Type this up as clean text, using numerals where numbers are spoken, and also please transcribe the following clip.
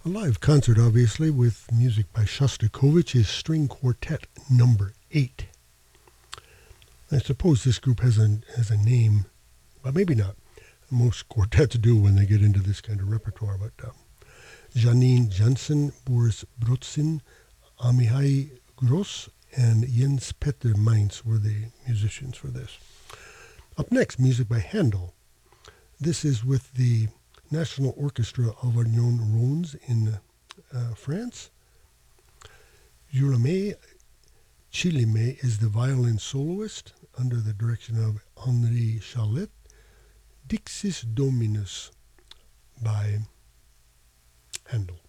A live concert, obviously, with music by Shostakovich's String Quartet Number 8. I suppose this group has a name, but maybe not. Most quartets do when they get into this kind of repertoire. But Janine Jansen, Boris Brotzin, Amihai Gross, and Jens Petter Mainz were the musicians for this. Up next, music by Handel. This is with the National Orchestra Avignon Rhônes in France. Jérôme Chilime is the violin soloist under the direction of Henri Chalet. Dixis Dominus by Handel.